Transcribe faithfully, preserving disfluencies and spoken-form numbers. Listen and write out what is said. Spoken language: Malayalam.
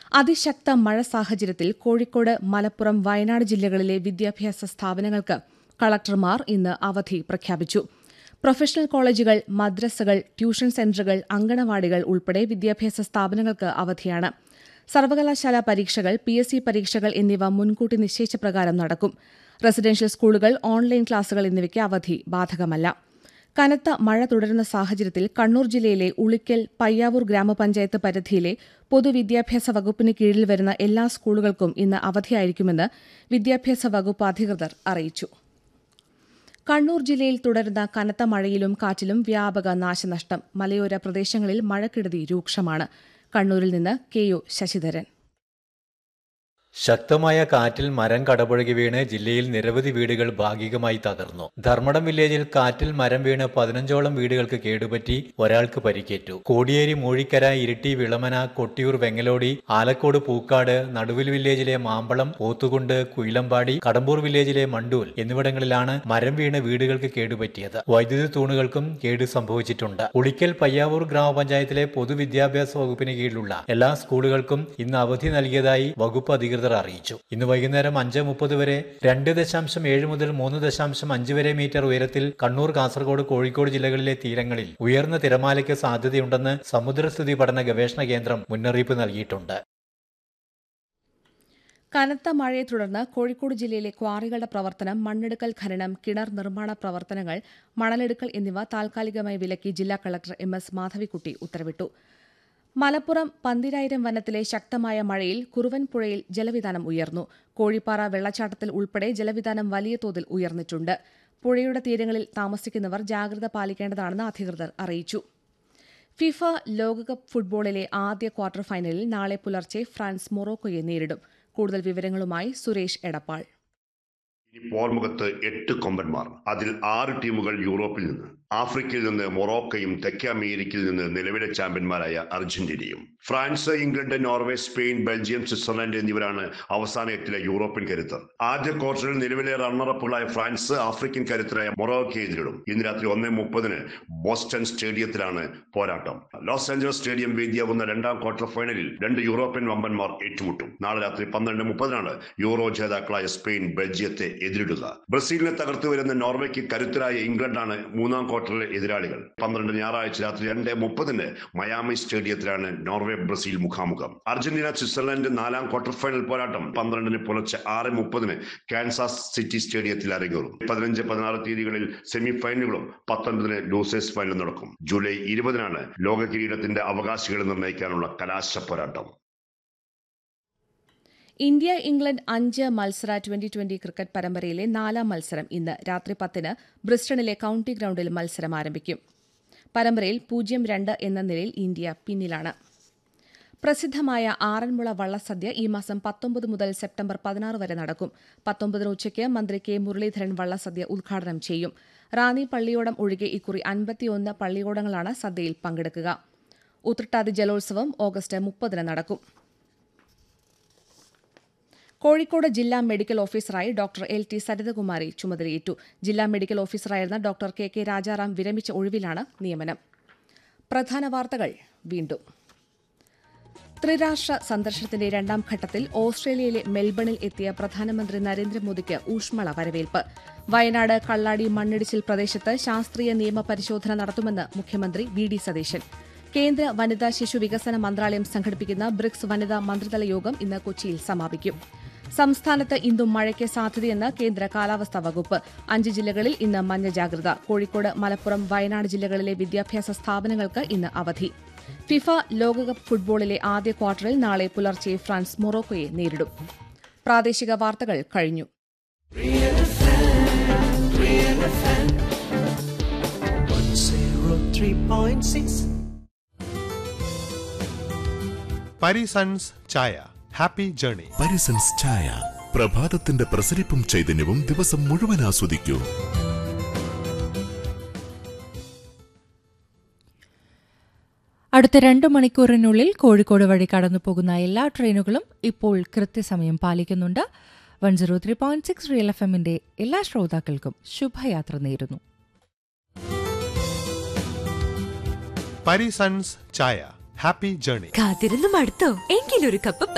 അതിശക്ത മഴ സാഹചര്യത്തിൽ കോഴിക്കോട്, മലപ്പുറം, വയനാട് ജില്ലകളിലെ വിദ്യാഭ്യാസ സ്ഥാപനങ്ങൾക്ക് കളക്ടർമാർ ഇന്ന് അവധി പ്രഖ്യാപിച്ചു. പ്രൊഫഷണൽ കോളേജുകൾ, മദ്രസകൾ, ട്യൂഷൻ സെന്ററുകൾ, അങ്കണവാടികൾ ഉൾപ്പെടെ വിദ്യാഭ്യാസ സ്ഥാപനങ്ങൾക്ക് അവധിയാണ്. സർവകലാശാല പരീക്ഷകൾ, പി എസ് സി പരീക്ഷകൾ എന്നിവ മുൻകൂട്ടി നിശ്ചയിച്ച പ്രകാരം നടക്കും. റെസിഡൻഷ്യൽ സ്കൂളുകൾ, ഓൺലൈൻ ക്ലാസുകൾ എന്നിവയ്ക്ക് അവധി ബാധകമല്ല. കനത്ത മഴ തുടരുന്ന സാഹചര്യത്തിൽ കണ്ണൂർ ജില്ലയിലെ ഉളിക്കൽ, പയ്യാവൂർ ഗ്രാമപഞ്ചായത്ത് പരിധിയിലെ പൊതുവിദ്യാഭ്യാസ വകുപ്പിന് കീഴിൽ വരുന്ന എല്ലാ സ്കൂളുകൾക്കും ഇന്ന് അവധിയായിരിക്കുമെന്ന് വിദ്യാഭ്യാസ വകുപ്പ് അധികൃതർ അറിയിച്ചു. കണ്ണൂർ ജില്ലയിൽ തുടരുന്ന കനത്ത മഴയിലും കാറ്റിലും വ്യാപക നാശനഷ്ടം. മലയോര പ്രദേശങ്ങളിൽ മഴക്കെടുതി രൂക്ഷമാണ്. കണ്ണൂരിൽ നിന്ന് കെ യു ശശിധരൻ. ശക്തമായ കാറ്റിൽ മരം കടപുഴകി വീണ് ജില്ലയിൽ നിരവധി വീടുകൾ ഭാഗികമായി തകർന്നു. ധർമ്മടം വില്ലേജിൽ കാറ്റിൽ മരം വീണ് പതിനഞ്ചോളം വീടുകൾക്ക് കേടുപറ്റി, ഒരാൾക്ക് പരിക്കേറ്റു. കോടിയേരി, മൂഴിക്കര, ഇരിട്ടി, വിളമന, കൊട്ടിയൂർ, വെങ്ങലോടി, ആലക്കോട്, പൂക്കാട്, നടുവിൽ വില്ലേജിലെ മാമ്പളം, പോത്തുകുണ്ട്, കുയിലമ്പാടി, കടമ്പൂർ വില്ലേജിലെ മണ്ടൂൽ എന്നിവിടങ്ങളിലാണ് മരം വീണ് വീടുകൾക്ക് കേടുപറ്റിയത്. വൈദ്യുതി തൂണുകൾക്കും കേട് സംഭവിച്ചിട്ടുണ്ട്. ഉളിക്കൽ, പയ്യാവൂർ ഗ്രാമപഞ്ചായത്തിലെ പൊതുവിദ്യാഭ്യാസ വകുപ്പിന് കീഴിലുള്ള എല്ലാ സ്കൂളുകൾക്കും ഇന്ന് അവധി നൽകിയതായി വകുപ്പ് അധികൃതർ അറിയിച്ചു. ഇന്ന് വൈകുന്നേരം അഞ്ച് മുപ്പത് വരെ രണ്ട് ദശാംശം ഏഴ് മുതൽ മൂന്ന് ദശാംശം അഞ്ച് വരെ മീറ്റർ ഉയരത്തിൽ കണ്ണൂർ, കാസർഗോഡ്, കോഴിക്കോട് ജില്ലകളിലെ തീരങ്ങളിൽ ഉയർന്ന തിരമാലയ്ക്ക് സാധ്യതയുണ്ടെന്ന് സമുദ്രസ്ഥിതി പഠന ഗവേഷണ കേന്ദ്രം മുന്നറിയിപ്പ് നൽകിയിട്ടുണ്ട്. കനത്ത മഴയെ തുടർന്ന് കോഴിക്കോട് ജില്ലയിലെ ക്വാറികളുടെ പ്രവർത്തനം, മണ്ണെടുക്കൽ, ഖനനം, കിണർ നിർമ്മാണ പ്രവർത്തനങ്ങൾ, മണലെടുക്കൽ എന്നിവ താൽക്കാലികമായി വിലക്കി ജില്ലാ കളക്ടർ എം എസ് മാധവിക്കുട്ടി ഉത്തരവിട്ടു. മലപ്പുറം പന്തിരായിരം വനത്തിലെ ശക്തമായ മഴയിൽ കുറുവൻപുഴയിൽ ജലവിതാനം ഉയർന്നു. കോഴിപ്പാറ വെള്ളച്ചാട്ടത്തിൽ ഉൾപ്പെടെ ജലവിതാനം വലിയ തോതിൽ ഉയർന്നിട്ടുണ്ട്. പുഴയുടെ തീരങ്ങളിൽ താമസിക്കുന്നവർ ജാഗ്രത പാലിക്കേണ്ടതാണെന്ന് അധികൃതർ അറിയിച്ചു. ഫിഫ ലോകകപ്പ് ഫുട്ബോളിലെ ആദ്യ ക്വാർട്ടർ ഫൈനലിൽ നാളെ പുലർച്ചെ ഫ്രാൻസ് മൊറോക്കോയെ നേരിടും. കൂടുതൽ വിവരങ്ങളുമായി സുരേഷ് എടപ്പാൾ. പോർമുഖത്ത് എട്ട് കൊമ്പന്മാർ. അതിൽ ആറ് ടീമുകൾ യൂറോപ്പിൽ നിന്ന്, ആഫ്രിക്കയിൽ നിന്ന് മൊറോക്കയും തെക്കേ അമേരിക്കയിൽ നിന്ന് നിലവിലെ ചാമ്പ്യന്മാരായ അർജന്റീനയും. France, England, Norway, Spain, Belgium, Switzerland എന്നിവരാണ് അവസാന എട്ടിലെ യൂറോപ്യൻ കരുത്തർ. ആദ്യ ക്വാർട്ടറിൽ നിലവിലെ റണ്ണറപ്പുകളായ ഫ്രാൻസ് ആഫ്രിക്കൻ കരുത്തരായ മൊറോക്കയെ എതിരിടും. ഇന്ന് രാത്രി ഒന്നേ മുപ്പതിന് ബോസ്റ്റൺ സ്റ്റേഡിയത്തിലാണ് പോരാട്ടം. ലോസ് ആഞ്ചലസ് സ്റ്റേഡിയം വേദിയാവുന്ന രണ്ടാം ക്വാർട്ടർ ഫൈനലിൽ രണ്ട് യൂറോപ്യൻ വമ്പന്മാർ ഏറ്റുമുട്ടും. നാളെ രാത്രി പന്ത്രണ്ട് മുപ്പതിനാണ് യൂറോ ജേതാക്കളായ സ്പെയിൻ ബെൽജിയത്തെ എതിരിടുക. ബ്രസീലിനെ തകർത്തു വരുന്ന നോർവേക്ക് കരുത്തരായ ഇംഗ്ലണ്ടാണ് മൂന്നാം ക്വാർട്ടറിലെ എതിരാളികൾ. പന്ത്രണ്ട് ഞായറാഴ്ച രാത്രി രണ്ട് മുപ്പതിന് മയാമി സ്റ്റേഡിയത്തിലാണ് നോർവേ ബ്രസീൽ മുഖാമുഖം. അർജന്റീന സ്വിറ്റ്സർലൻഡ് നാലാം ക്വാർട്ടർ ഫൈനൽ പോരാട്ടം പന്ത്രണ്ടിന് പുലർച്ചെ ആറ് മുപ്പതിന് കാൻസാസ് സിറ്റി സ്റ്റേഡിയത്തിൽ അരങ്ങേറും. പതിനഞ്ച് പതിനാറ് തീയതികളിൽ സെമി ഫൈനലുകളും പത്തൊൻപതിന് ലൂസേഴ്സ് ഫൈനലും നടക്കും. ജൂലൈ ഇരുപതിനാണ് ലോക കിരീടത്തിന്റെ അവകാശികളെ നിർണ്ണയിക്കാനുള്ള കലാശ പോരാട്ടം. ഇന്ത്യ ഇംഗ്ലണ്ട് അഞ്ച് മത്സര ട്വന്റി ട്വന്റി ക്രിക്കറ്റ് പരമ്പരയിലെ നാലാം മത്സരം ഇന്ന് രാത്രി പത്തിന് ബ്രിസ്റ്റണിലെ കൌണ്ടി ഗ്രൌണ്ടിൽ മത്സരം ആരംഭിക്കും. പരമ്പരയിൽ പൂജ്യം രണ്ട് എന്ന നിലയിൽ ഇന്ത്യ പിന്നിലാണ്. പ്രസിദ്ധമായ ആറന്മുള വള്ളസദ്യ ഈ മാസം പത്തൊമ്പത് മുതൽ സെപ്റ്റംബർ പതിനാറ് വരെ നടക്കും. പത്തൊമ്പതിന് ഉച്ചയ്ക്ക് മന്ത്രി കെ മുരളീധരൻ വള്ളസദ്യ ഉദ്ഘാടനം ചെയ്യും. റാന്നി പള്ളിയോടം ഒഴികെ ഇക്കുറി അൻപത്തിയൊന്ന് പള്ളിയോടങ്ങളാണ് സദ്യയിൽ പങ്കെടുക്കുക. ഉത്രട്ടാതി ജലോത്സവം ഓഗസ്റ്റ് മുപ്പതിന് നടക്കും. കോഴിക്കോട് ജില്ലാ മെഡിക്കൽ ഓഫീസറായി ഡോക്ടർ എൽ ടി സരിതകുമാരി ചുമതലയേറ്റു. ജില്ലാ medical ഓഫീസറായിരുന്ന doctor K K Rajaram വിരമിച്ച ഒഴിവിലാണ് നിയമനം. പ്രധാന വാർത്തകൾ വീണ്ടും. ത്രിരാഷ്ട്ര സന്ദർശനത്തിന്റെ രണ്ടാം ഘട്ടത്തിൽ ഓസ്ട്രേലിയയിലെ മെൽബണിൽ എത്തിയ പ്രധാനമന്ത്രി നരേന്ദ്രമോദിക്ക് ഊഷ്മള വരവേൽപ്പ്. വയനാട് കള്ളാടി മണ്ണിടിച്ചിൽ പ്രദേശത്ത് ശാസ്ത്രീയ നിയമ പരിശോധന നടത്തുമെന്ന് മുഖ്യമന്ത്രി വി ഡി സതീശൻ. കേന്ദ്ര വനിതാ ശിശു വികസന മന്ത്രാലയം സംഘടിപ്പിക്കുന്ന ബ്രിക്സ് വനിതാ മന്ത്രിതല യോഗം ഇന്ന് കൊച്ചിയിൽ സമാപിക്കും. സംസ്ഥാനത്ത് ഇന്നും മഴയ്ക്ക് സാധ്യതയെന്ന് കേന്ദ്ര കാലാവസ്ഥാ വകുപ്പ്. അഞ്ച് ജില്ലകളിൽ ഇന്ന് മഞ്ഞ ജാഗ്രത. കോഴിക്കോട്, മലപ്പുറം, വയനാട് ജില്ലകളിലെ വിദ്യാഭ്യാസ സ്ഥാപനങ്ങൾക്ക് ഇന്ന് അവധി. ഫിഫ ലോകകപ്പ് ഫുട്ബോളിലെ ആദ്യ ക്വാർട്ടറിൽ നാളെ പുലർച്ചെ ഫ്രാൻസ് മൊറോക്കോയെ നേരിടും. പ്രാദേശിക വാർത്തകൾ കഴിഞ്ഞു. പരിസൺസ് ചായ, ഹാപ്പി ജേർണി. പരിസൺസ് ചായ, പ്രഭാതത്തിന്റെ പ്രസരിപ്പും ചൈതന്യവും ദിവസം മുഴുവൻ ആസ്വദിക്കൂ. അടുത്ത രണ്ടു മണിക്കൂറിനുള്ളിൽ കോഴിക്കോട് വഴി കടന്നുപോകുന്ന എല്ലാ ട്രെയിനുകളും ഇപ്പോൾ കൃത്യസമയം പാലിക്കുന്നുണ്ട്. One zero three point six real F എമ്മിന്റെ എല്ലാ ശ്രോതാക്കൾക്കും ശുഭയാത്ര നേരുന്നു. പരിസൺസ് ചായ, ഹാപ്പി ജേർണി. കാത്തിരുന്നു മടുത്തോ? എങ്കിലൊരു കപ്പ്